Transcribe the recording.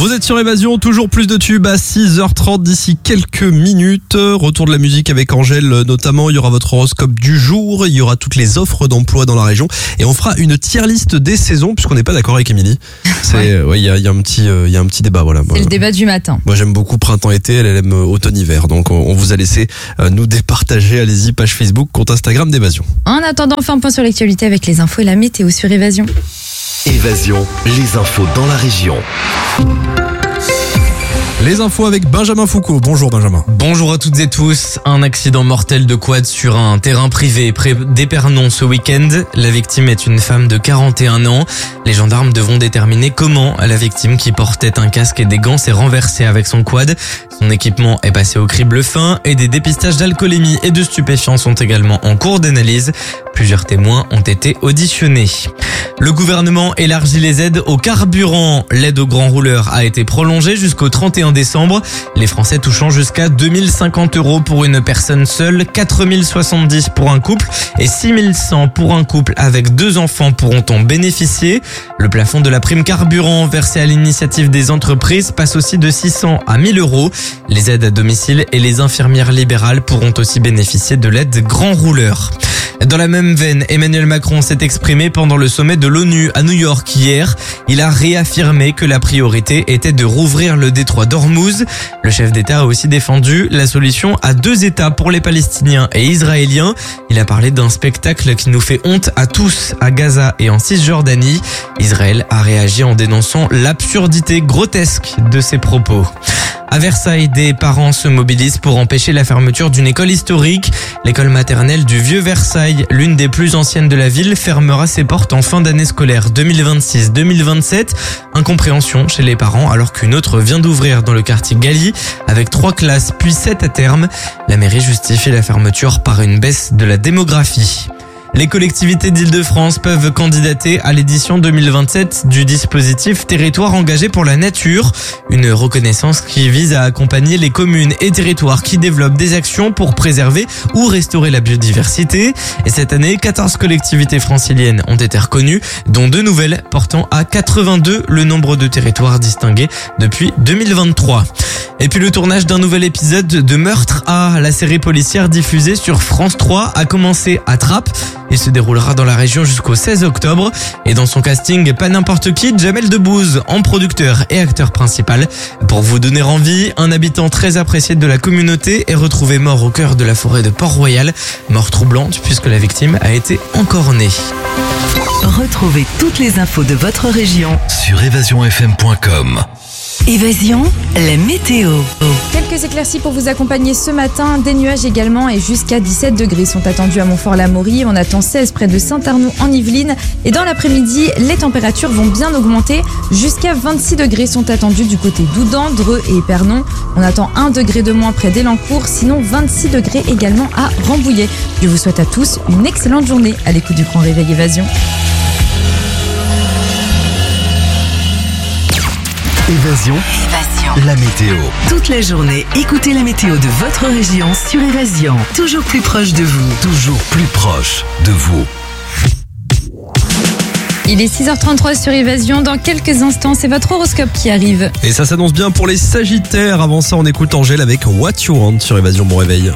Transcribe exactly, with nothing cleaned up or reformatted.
Vous êtes sur Évasion, toujours plus de tubes à six heures trente d'ici quelques minutes. Retour de la musique avec Angèle notamment. Il y aura votre horoscope du jour, il y aura toutes les offres d'emploi dans la région et on fera une tier list des saisons puisqu'on n'est pas d'accord avec Émilie. C'est, ouais, ouais, il y a, il y a un petit, euh, il y a un petit débat, voilà. C'est le débat du matin. Moi, j'aime beaucoup printemps-été, elle, elle aime automne-hiver. Donc, on, on vous a laissé euh, nous départager. Allez-y, page Facebook, compte Instagram d'Évasion. En attendant, on fait un point sur l'actualité avec les infos et la météo sur Évasion. Évasion, les infos dans la région. Les infos avec Benjamin Foucault. Bonjour Benjamin. Bonjour à toutes et tous. Un accident mortel de quad sur un terrain privé près d'Épernon ce week-end. La victime est une femme de quarante et un ans. Les gendarmes devront déterminer comment la victime, qui portait un casque et des gants, s'est renversée avec son quad. Son équipement est passé au crible fin et des dépistages d'alcoolémie et de stupéfiants sont également en cours d'analyse. Plusieurs témoins ont été auditionnés. Le gouvernement élargit les aides au carburant. L'aide aux grands rouleurs a été prolongée jusqu'au trente et un décembre. Les Français touchant jusqu'à deux mille cinquante euros pour une personne seule, quatre mille soixante-dix pour un couple et six mille cent pour un couple avec deux enfants pourront en bénéficier. Le plafond de la prime carburant versée à l'initiative des entreprises passe aussi de six cents à mille euros. Les aides à domicile et les infirmières libérales pourront aussi bénéficier de l'aide grand rouleur. Dans la même veine, Emmanuel Macron s'est exprimé pendant le sommet de l'ONU à New York hier. Il a réaffirmé que la priorité était de rouvrir le détroit d'Ormuz. Le chef d'État a aussi défendu la solution à deux États pour les Palestiniens et Israéliens. Il a parlé d'un spectacle qui nous fait honte à tous à Gaza et en Cisjordanie. Israël a réagi en dénonçant l'absurdité grotesque de ses propos. À Versailles, des parents se mobilisent pour empêcher la fermeture d'une école historique. L'école maternelle du Vieux Versailles, l'une des plus anciennes de la ville, fermera ses portes en fin d'année scolaire deux mille vingt-six deux mille vingt-sept. Incompréhension chez les parents alors qu'une autre vient d'ouvrir dans le quartier Galy avec trois classes puis sept à terme. La mairie justifie la fermeture par une baisse de la démographie. Les collectivités d'Île-de-France peuvent candidater à l'édition deux mille vingt-sept du dispositif Territoire engagé pour la nature, une reconnaissance qui vise à accompagner les communes et territoires qui développent des actions pour préserver ou restaurer la biodiversité. Et cette année, quatorze collectivités franciliennes ont été reconnues, dont deux nouvelles portant à quatre-vingt-deux le nombre de territoires distingués depuis deux mille vingt-trois. Et puis le tournage d'un nouvel épisode de Meurtre à la série policière diffusée sur France trois a commencé à Trappes. Il se déroulera dans la région jusqu'au seize octobre. Et dans son casting, pas n'importe qui, Jamel Debbouze en producteur et acteur principal. Pour vous donner envie, un habitant très apprécié de la communauté est retrouvé mort au cœur de la forêt de Port-Royal. Mort troublante puisque la victime a été encornée. Retrouvez toutes les infos de votre région Sur évasion f m point com. Évasion, la météo. Quelques éclaircies pour vous accompagner ce matin. Des nuages également et jusqu'à dix-sept degrés sont attendus à Montfort-l'Amaury. On attend seize près de Saint-Arnoux en Yvelines. Et dans l'après-midi, les températures vont bien augmenter. Jusqu'à vingt-six degrés sont attendus du côté d'Oudan, Dreux et Épernon. On attend un degré de moins près d'Elancourt. Sinon, vingt-six degrés également à Rambouillet. Je vous souhaite à tous une excellente journée à l'écoute du Grand Réveil Évasion. Évasion, Évasion, la météo. toute la journée, écoutez la météo de votre région sur Évasion. Toujours plus proche de vous. Toujours plus proche de vous. Il est six heures trente-trois sur Évasion. Dans quelques instants, c'est votre horoscope qui arrive. Et ça s'annonce bien pour les Sagittaires. Avant ça, on écoute Angèle avec What You Want sur Évasion. Bon réveil.